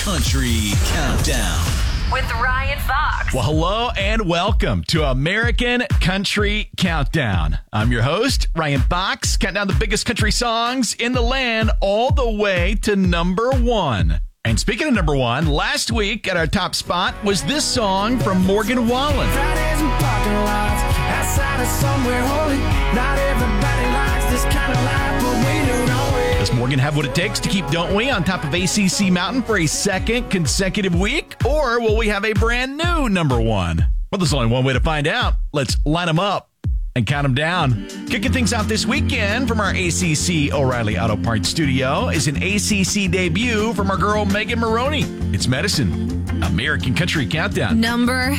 Country Countdown with Ryan Fox. Well, hello and welcome to American Country Countdown. I'm your host, Ryan Fox, counting down the biggest country songs in the land all the way to number one. And speaking of number one, last week at our top spot was this song from Morgan Wallen. Fridays and parking lots, outside of somewhere holy. Not everybody likes this kind of life, but we do, don't we? Does Morgan have what it takes to keep Don't We on top of ACC Mountain for a second consecutive week? Or will we have a brand new number one? Well, there's only one way to find out. Let's line them up and count them down. Kicking things off this weekend from our ACC O'Reilly Auto Parts studio is an ACC debut from our girl Megan Maroney. It's Medicine, American Country Countdown. Number